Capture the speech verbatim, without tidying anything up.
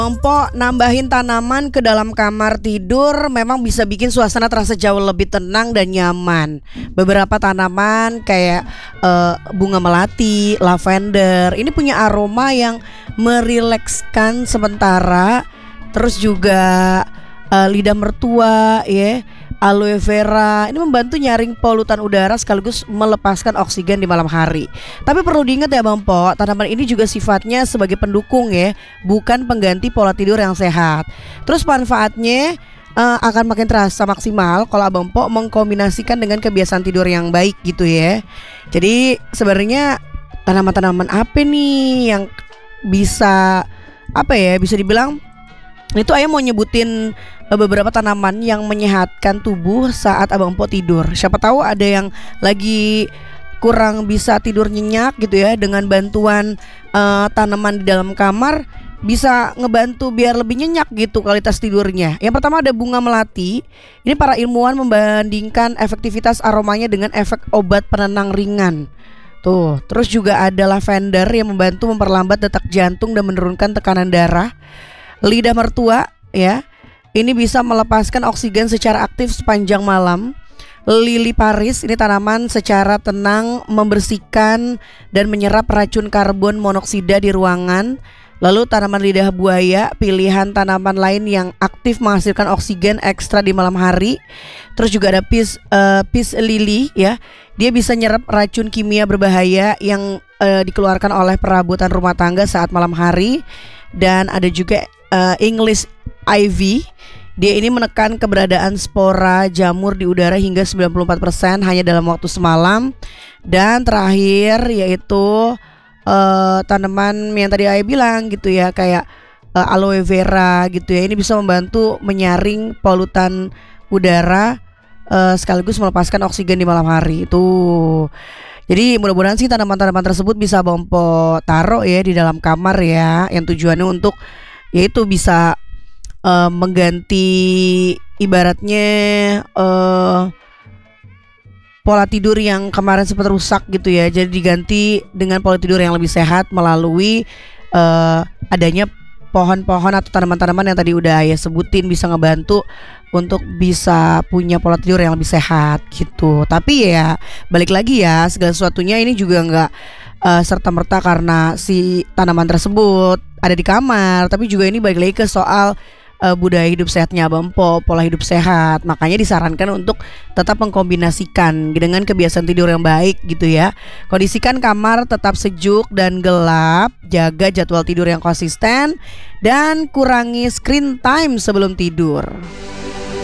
Empok nambahin tanaman ke dalam kamar tidur memang bisa bikin suasana terasa jauh lebih tenang dan nyaman. Beberapa tanaman kayak eh, bunga melati, lavender, ini punya aroma yang merilekskan sementara. Terus juga eh, lidah mertua, ya, aloe vera, ini membantu nyaring polutan udara sekaligus melepaskan oksigen di malam hari. Tapi perlu diingat ya Bang Po, tanaman ini juga sifatnya sebagai pendukung ya, bukan pengganti pola tidur yang sehat. Terus manfaatnya uh, akan makin terasa maksimal kalau Abang Po mengkombinasikan dengan kebiasaan tidur yang baik gitu ya. Jadi sebenarnya tanaman-tanaman apa nih yang bisa apa ya, bisa dibilang itu ayah mau nyebutin beberapa tanaman yang menyehatkan tubuh saat Abang Po tidur. Siapa tahu ada yang lagi kurang bisa tidur nyenyak gitu ya, dengan bantuan uh, tanaman di dalam kamar bisa ngebantu biar lebih nyenyak gitu kualitas tidurnya. Yang pertama ada bunga melati. Ini para ilmuwan membandingkan efektivitas aromanya dengan efek obat penenang ringan. Tuh, terus juga ada lavender yang membantu memperlambat detak jantung dan menurunkan tekanan darah. Lidah mertua ya, ini bisa melepaskan oksigen secara aktif sepanjang malam. Lili Paris, ini tanaman secara tenang membersihkan dan menyerap racun karbon monoksida di ruangan. Lalu tanaman lidah buaya, pilihan tanaman lain yang aktif menghasilkan oksigen ekstra di malam hari. Terus juga ada peace, uh, peace lily ya, dia bisa nyerap racun kimia berbahaya yang uh, dikeluarkan oleh perabotan rumah tangga saat malam hari. Dan ada juga uh, English ivy. Dia ini menekan keberadaan spora jamur di udara hingga sembilan puluh empat persen hanya dalam waktu semalam. Dan terakhir yaitu uh, tanaman yang tadi Ayah bilang gitu ya, kayak uh, aloe vera gitu ya. Ini bisa membantu menyaring polutan udara uh, sekaligus melepaskan oksigen di malam hari itu. Jadi mudah-mudahan sih tanaman-tanaman tersebut bisa Bang Po taruh ya di dalam kamar ya, yang tujuannya untuk yaitu bisa uh, mengganti ibaratnya uh, pola tidur yang kemarin sempat rusak gitu ya. Jadi diganti dengan pola tidur yang lebih sehat melalui uh, adanya pohon-pohon atau tanaman-tanaman yang tadi udah Ayah sebutin, bisa ngebantu untuk bisa punya pola tidur yang lebih sehat gitu. Tapi ya balik lagi ya, segala sesuatunya ini juga nggak uh, serta-merta karena si tanaman tersebut ada di kamar, tapi juga ini balik lagi ke soal uh, budaya hidup sehatnya Abang Po, pola hidup sehat. Makanya disarankan untuk tetap mengkombinasikan dengan kebiasaan tidur yang baik gitu ya. Kondisikan kamar tetap sejuk dan gelap, jaga jadwal tidur yang konsisten, dan kurangi screen time sebelum tidur.